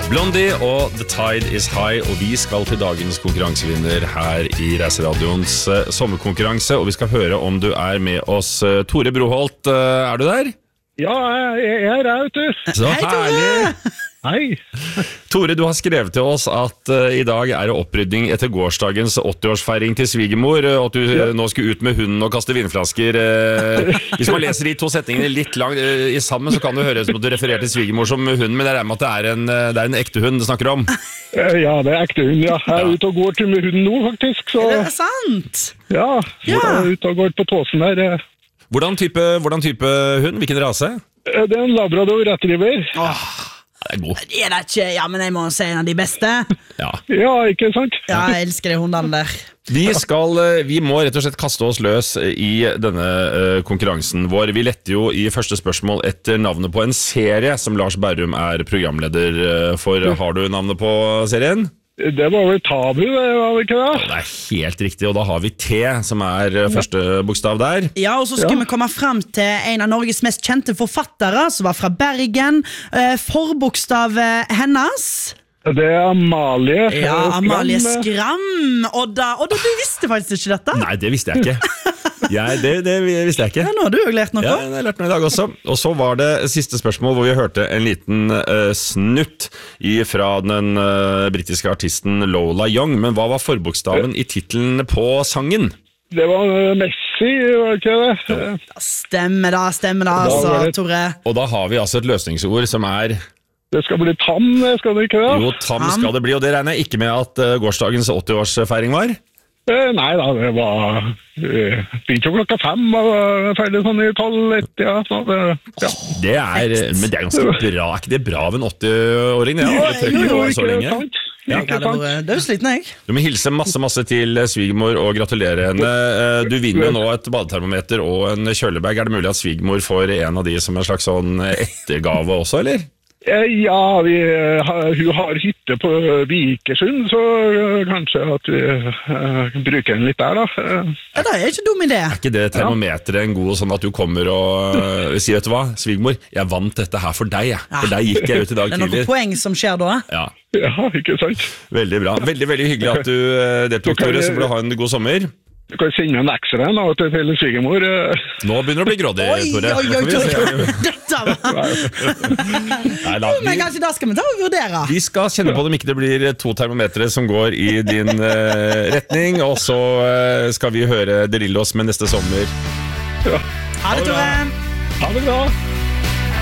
Blondie og The Tide is High, og vi skal til dagens konkurransevinner her i Reiseradioens sommerkonkurranse, og vi skal høre om du er med oss. Tore Broholt, er du der? Ja, jeg er her, vet du. Så herlig! Hei. Tore, du har skrevet til oss at i dag er det opprydding etter gårsdagens 80-årsfeiring til svigermor, og at du nå skal ut med hunden og kaste vinflasker. Hvis man leser de to setningene litt langt i sammen, så kan det høres som at du refererer til svigermor som hund, men det er med at det er en ekte hund du snakker om. Ja, det er ekte hund, ja. Jeg er ute og går til med hunden nå, faktisk. Så... Er det sant? Ja, jeg er ute og går på tåsen der. Hvordan type hund? Hvilken rase? Det er en labrador retriever. Det er god. Er det ikke? Ja, men jeg må si en av de beste. Ja. Ja, ikke sant? Ja, jeg elsker de hundene der. Vi må rett og slett kaste oss løs i denne konkurransen vår. Vi letter jo i første spørsmål etter navnet på en serie som Lars Berrum er programleder for. Har du navnet på serien? Det var vel Tabu, var det ikke det? Det er helt riktig, og da har vi T, som er første bokstav der. Ja, og så skulle vi komme frem til en av Norges mest kjente forfattere, som var fra Bergen. Forbokstav hennes... Det er Amalie. Ja, Amalie Skram. Og du visste faktisk ikke dette? Nei, det visste jeg ikke. Det visste jeg ikke. Ja, nå har du jo lært noe. Ja, jeg har lært noe i dag også. Og så var det siste spørsmål hvor vi hørte en liten snutt fra den britiske artisten Lola Young. Men hva var forbokstaven i titelen på sangen? Det var Messi, var det ikke det? Stemmer da, altså, Tore. Og da har vi altså et løsningsord som er... Det skal bli tam, skal det ikke det? Jo, tam skal det bli, og det regner jeg ikke med at gårsdagens 80-årsfeiring var? Nei da, det var... Begynte jo 5:00, og ferdig sånn i 12:00, ja. Det er, men det er ganske bra. Er ikke det bra av en 80-åring? Det har ikke gått så lenge. Ja, det er jo sliten, jeg. Du må hilse masse til svigermor og gratulere henne. Du vinner jo nå et badetermometer og en kjølebag. Er det mulig at svigermor får en av de som en slags sånn ettergave også, eller? Ja, hun har hytte på Vikersund, så kanskje at vi bruker den litt der, da. Ja, det er ikke dum idé. Er ikke det termometeret en god sånn at du kommer og sier, vet du hva, svigermor, jeg vant dette her for deg, for deg gikk jeg ut i dag tidlig. Det er noen poeng som skjer da. Ja, ikke sant. Veldig bra. Veldig hyggelig at du deltok, Tore, så får du ha en god sommer. Du kan sende en ekstra nå til svigermor. Nå begynner det å bli grådig, Tore. Oi. Dette var... Men kanskje da skal vi ta og vurdere. Vi skal kjenne på det om ikke det blir 2 termometere som går i din retning, og så skal vi høre Derillos med neste sommer. Ha det, Tore. Ha det bra.